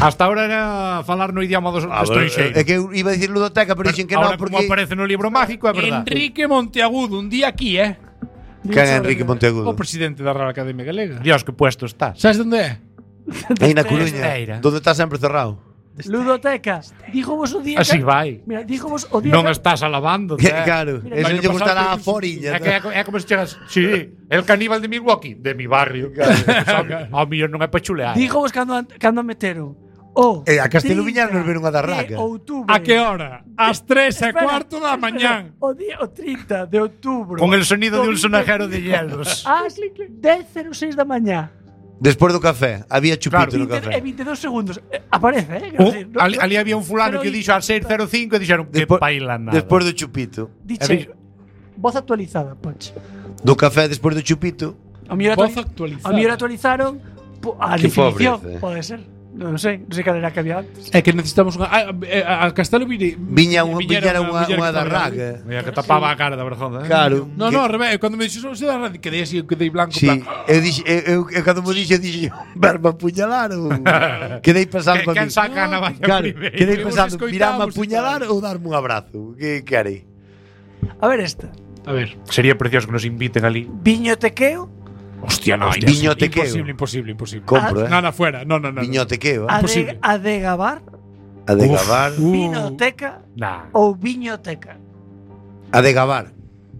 Hasta ahora era falar no idioma dos Ah, bueno, estranxeiros. é que eu iba a dicir ludoteca, pero dixen que non, Ahora porque... como aparece no libro mágico, é verdade. Enrique Monteagudo, un día aquí, eh? Quen é Enrique Monteagudo? O presidente da Real Academia Galega. Dios, que puesto estás. Sabes onde é? Aí na Coruña, Esteira. donde está sempre cerrado. Ludoteca. Díjovos o día Así que- vai. Mira, díjovos o día Non que- estás alabando. Que, claro, Mira, eso el lle año gustará a pasado foriña. É, que é, co- é como se chegas, sí, el caníbal de Milwaukee, de mi barrio. Claro. Ao millón non é pa chulear. Díjovos cando cando meteron o Eh, a Castelo trinta Viñal nos veron a dar de raca. Outubro. A que hora? Ás tres e Espera, cuarto da espera. mañán. O día o trinta de outubro. Con el sonido de un do sonajero de vinte- hielos. Ás dez cero seis da mañá. Despois do café, había chupito no vinte café. e veintidós segundos. Eh, aparece, eh? Quero Uh, decir, no- ali, ali había un fulano pero que i- dixo al seis cero cinco e dixeron que Despois- paila nada. Despois do chupito. Diche, voz actualizada, poch. Do café despois do chupito. A mellor Voz actuali- actualizada. A mellor actualizaron po- a Que definición, pobreza. pode ser. Non sei, non sei cal era que había antes. É que necesitamos unha a, a, a Castelo vire, Viña un, viñera viñera unha, muller unha que da traballaba. raga. Mira, que tapaba a cara da vergonza. Eh? Claro. No, que- no, ao revés, cando me dixo "Son da radio", quedei así, quedei blanco, Sí, plan, eu, dixe, eu, eu, eu cando me dixe, dixe, verme apuñalar ou... Quedei pensando Que- a quen mí. saca a navalla Claro, primeiro? quedei Que vos pensando, escoitamos mirarme e apuñalar tal. ou darme un abrazo. Que quere? A ver esta. A ver. Sería precioso que nos inviten ali. Viñotequeo, Hostia, no, Hostia, imposible, viñotequeo. imposible, imposible, imposible. Compro, eh. Nada fuera, no, no, no. Viñotequeo, eh. a de, Imposible. a de Gabar, A de gabar. Uh, Vinoteca Nah. ou Viñoteca. A de gabar.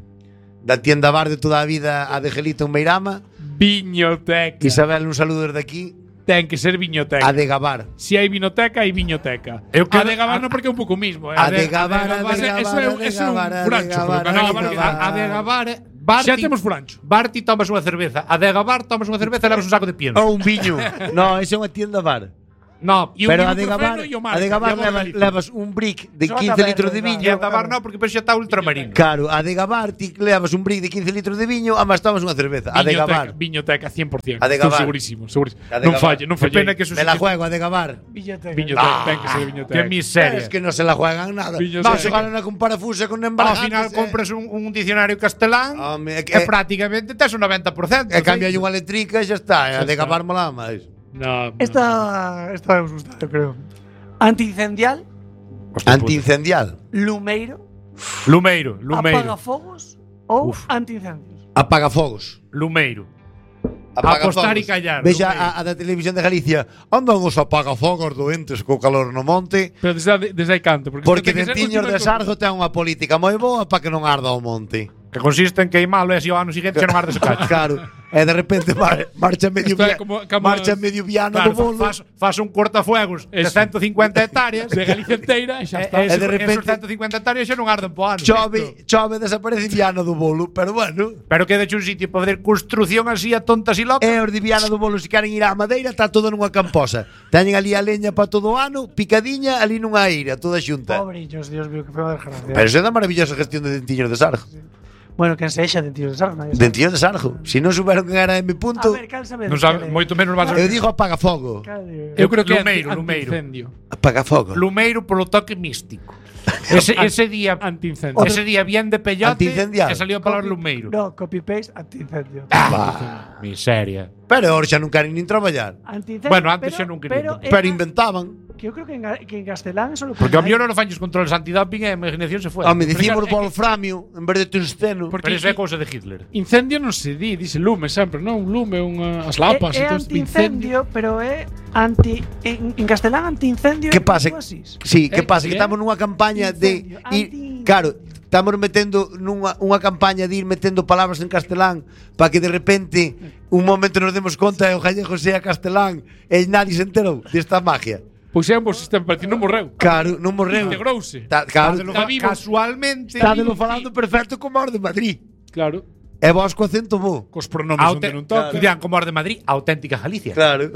Da tienda bar de toda a vida a de Gelito en Meirama. Viñoteca. Isabel, un saludo desde aquí. Ten que ser viñoteca. A de gabar. Si hai vinoteca, hai viñoteca. Eu a quero- de gabar non porque é un pouco mismo. Eh. A de gabar, a de Eso é- gabar, eso é- a de eso é un gabar, a de furancho, gabar, pero a de no, gabar. porque A, a de Gabar, eh, Barti, Xa temos furancho. Barti tomas unha cerveza. A de Gabar tomas unha cerveza e levas un saco de pienso. Ou un viño. No, esa é unha tienda bar. No, E un Pero a de ibuprofeno gabar, e o a marca, de gabar e o leva, Galicia. levas un brick de Eso quince está litros de verde, e a viño. Gabar no, porque xa está ultramarino. Claro, a de gabar ti levas un brick de quince litros de viño, amas tomas unha cerveza. A de Viñoteca, gabar. Viñoteca cien por cien. A de Estou gabar. segurísimo, segurísimo. A de Non gabar. falle, non Que falle. pena que eso Me la juego a de gabar. Viñoteca. Viñoteca, Ah, ten que ser viñoteca. Que miseria. Es que no se la juegan nada. Viñoteca. No, se ganan con parafusa, con Ao embalajes. final eh. compras un, un diccionario castelán Home, é que- e prácticamente tes un noventa por cento. E cambia unha letrica e xa está. E a de está. gabar mola máis. No, no. Esta esta me gusta, eu creo. Antiincendial, Antiincendial. lumeiro, Lumeiro, Lumeiro. apagafogos ou Uf. antiincendios. Apagafogos. Lumeiro. Apagafogos. Apostar e callar, Vexa Lumeiro. a, a da televisión de Galicia. Andan os apagafogos doentes co calor no monte. Pero desde, desde aí canto. Porque, Porque isto ten que ser Dentiños de última Sargo ten unha política moi boa para que non arda o monte. Que consiste en queimalo e así o ano siguiente xa non arde ese cacho. Claro. E de repente mar, marcha medio Isto é via, como- como- marcha medio viano Claro, do bolo. faz, faz un cortafuegos de Eso. ciento cincuenta hectáreas. De Galicia inteira e E, xa está. e, E de de repente- esos ciento cincuenta hectáreas xa non arden po ano. Chove, chove, desaparece Viana do bolo, pero bueno. Pero queda un sitio para fazer construcción así a tontas e locas. E os de Viana do bolo, se queren ir á madeira, está todo nunha camposa. Teñen ali a leña para todo o ano, picadiña ali nunha eira, toda xunta. Pobrillos, Dios mío, que feo desgracia. Pero eso é da maravillosa gestión de Dentiños de Sargo. Bueno, quen sexa Dentiños de Sargo, nadie sabe. Dentiños de Sargo. Se non souberon que era M A punto, ver, cal sabe. Non sabe, moito menos vas a eu digo apagafogo. Eu creo que Lumeiro, é anti, Lumeiro. antiincendio. Apagafogo. Lumeiro polo toque místico. Ese, ese día Antiincendio. ese día bien de pellote Antiincendial. e salió a palabra Lumeiro. No, copy-paste, antiincendio. Ah, miseria. Pero ahora xa non queren nin traballar. Antiincendio, Bueno, antes pero- xa non quería. Pero, é- Pero inventaban. que eu creo que en, ga- que en castelán solo Porque ao mellor non fan os controles antidumping e a imaginación se foi. A me dicimos é que- wolframio en vez de tungsteno. Porque- Pero iso é cousa de Hitler. Incendio non se di, dice lume sempre, non? Un lume, unha, as lapas é, é e todo isto. antiincendio, pero é anti en, en castelán antiincendio. Que pasa? é así. Sí, que Eh, pasa? sí, Que eh? estamos nunha campaña de Incendio, ir, anti- claro, estamos metendo nunha unha campaña de ir metendo palabras en castelán para que de repente un momento nos demos conta e o gallego sea castelán e nadie se enterou desta magia. Pois é un bo sistema, para ti non morreu. Claro, non morreu. Integrouse. Ta, claro, Está está vivo. Casualmente. está de lo falando perfecto como os de Madrid. Claro. E vos co acento bo. Cos pronomes Aute- onde non toca. Dirán como os de Madrid, auténtica Galicia. Claro.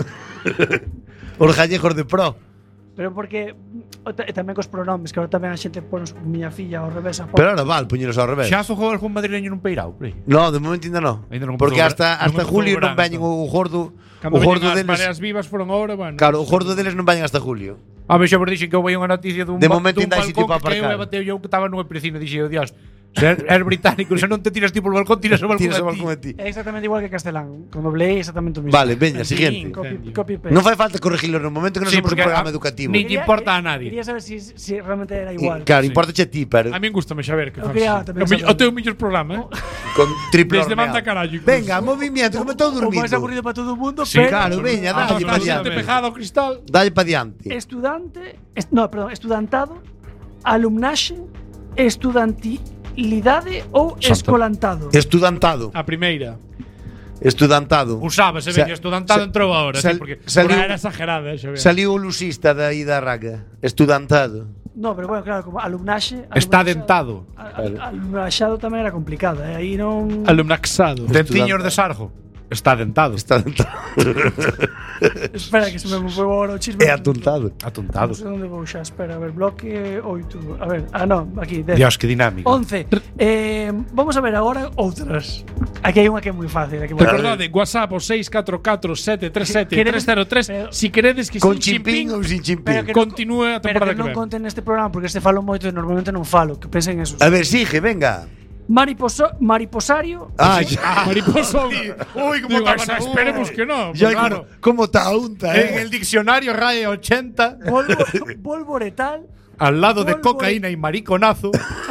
Os gallegos de pro. Pero porque o ta- e tamén cos pronomes, que agora tamén a xente pon miña filla ao revés a Pero ahora val, puñeros ao revés. Xa fogou algún madrileño nun peirao, por aí. No, de momento ainda non. Ainda non Porque empezou hasta o verán. hasta Non julio empezou o non verán, veñen o gordo. Cando O gordo veñen as deles. mareas vivas foron agora, bueno. Claro, o gordo deles non veñen hasta julio. A ver, xa vos dixen que houve unha noticia dun, De ba- momento dun ainda hai sitio balcón para que eu aparcar. e bateu eu que estaba no piscina e dixen, oh, Dios, Ser, er británico, se non te tiras ti polo balcón, tiras o balcón Tiras o a ti. balcón a ti. É exactamente igual que castelán. Con doble E exactamente o mismo. Vale, veña, siguiente. Copy, copy paste. Non fai falta corregirlo no momento que non Sí, somos un porque programa a- educativo. ni- Quería- importa a nadie. Quería saber si, si realmente era Y, igual. claro, Sí. importa a ti, pero A min gustame saber que Eu fas. quería tamén O, mi- saber. o teu mellor programa, eh? con triple Desde horneado. banda carallo, incluso. Venga, movimiento, como todo O máis dormido. aburrido para todo o mundo, Sí, pero Claro, veña, Ah, dalle está pa bastante diante. pegado ao cristal. Dalle pa diante. estudante, est, no, perdón, estudantado, alumnaxe, estudantilidade ou Santa- escolantado. Estudantado. A primeira. Estudantado. Usábase, Sa- veña, estudantado sa- entrou agora, sal- sí, porque saliu- Ora era exagerada, eh, xa veo. Saliu o lusista da Ida Raga. Estudantado. No, pero bueno, claro, como alumnaxe, está alumnaxado- dentado. a- a- Alumnaxado tamén era complicada, eh? Aí non Alumnaxado. Dentiños de sargo. Está dentado. Estudantado. Espera que se me foi agora o chisme. É atontado. Atuntado. Non sei onde vou xa, espera, a ver, bloque oito. A ver, ah, no, aquí, dez. Dios, que dinámico. once. Eh, vamos a ver agora outras. Aquí hai unha que é moi fácil, aquí moi Recordade, WhatsApp o seis catro catro sete tres sete tres cero tres. Pero- Si queredes que Con sin chimpín ou sin chimpín. Pero que continúe a Pero temporada que que non ven. conten neste programa porque este falo moito e normalmente non falo, que pensen eso. A ver, sigue, venga. Mariposo, mariposario, Ah, ya. Mariposo. Uy, Digo, esa, esperemos que no. Ya, claro. como, como ta unta, En eh. el diccionario R A E ochenta, polvo, polvo retal, al lado de Polvo- cocaína y mariconazo.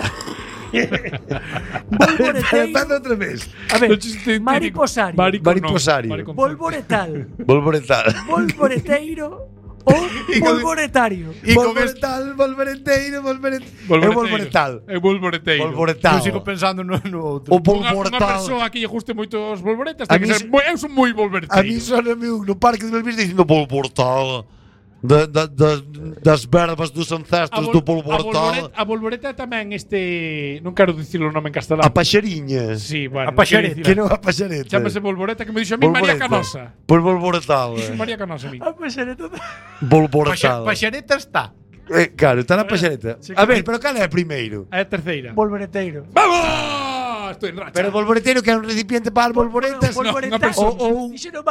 polvo reteiro, Espera outra vez. a ver, No chiste típico. mariposario, Marico no. Mariposario. Marico no. polvo retal, Volvoretal. polvo reteiro ou polvo retario. Y con Volvoretal, volvoreteiro, volvoretal. É Volvoreteiro. volvoretal. É volvoreteiro. Volvoretal. Yo sigo pensando no, no outro. O Unha, unha volvoretal. persoa que lle guste moito os volvoretas A ten que mí ser se- moi, eu son moi volvoreteiro. A mí soname un no parque de Belvis dicindo volvoretal. Da, da, da, das verbas dos A, ancestros vol, do polvortal. a, volvoreta, a volvoreta tamén este, non quero dicirlo o nome en castelán. A paxariña. Sí, bueno, A paxareta, non Que quero non a paxareta. dicir. Chámase volvoreta que me dixo a mí María Volvoreta. Canosa. Por volvoretal. Dixo María Canosa a mí. Ah, pues era todo. Volvoretal. Paxareta está. Eh, claro, está na paxareta. Sí, A claro. ver, pero cal é a primeiro? A terceira. Polvo reteiro. ¡Vamos! Estoy en racha. Pero o volvoreteiro que é un recipiente para as volvoretas. Polvo no, unha retal. persona. O- o un- Dixeron